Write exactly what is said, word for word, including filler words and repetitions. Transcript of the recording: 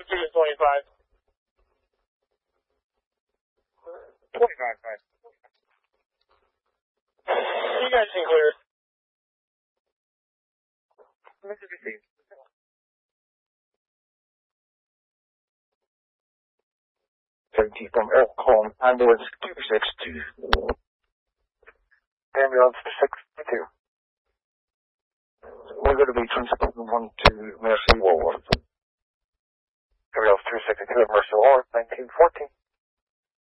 twenty-five. twenty-five, five. You guys can clear. Message received. seventeen from Elkhorn, ambulance two six two. Ambulance six two. We're going to be transporting one to Mercy Walworth. Ambulance two six two at Mercy Walworth, nineteen fourteen.